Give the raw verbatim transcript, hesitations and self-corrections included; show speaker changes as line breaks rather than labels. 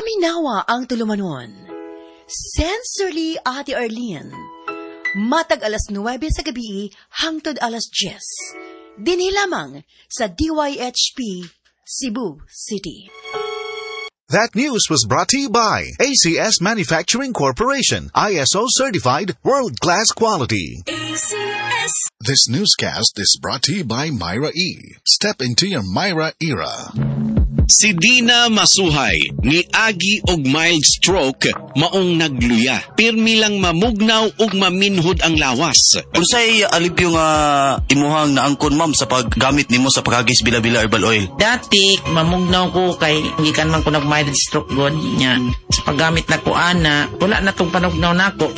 Paminawa ang tulumanon. Sensorily, Ate Arlene. Matag alas nuwebe sa gabi hangtod alas diyes. Dinhi lamang sa D Y H P Cebu City.
That news was brought to you by A C S Manufacturing Corporation, I S O certified, world-class quality.
A C S.
This newscast is brought to you by Myra E. Step into your Myra era.
Si Dina Masuhay, ni agi og mild stroke, maong nagluya. Pirmi lang mamugnaw ug maminhod ang lawas.
Unsay alipyo nga imuhang naangkon ma'am sa paggamit nimo sa pagagis bila-bila herbal oil?
Dati, mamugnaw ko kay gikan man ko nag mild stroke god niya. Sa paggamit na ko ana, wala na tong panugnaw nako.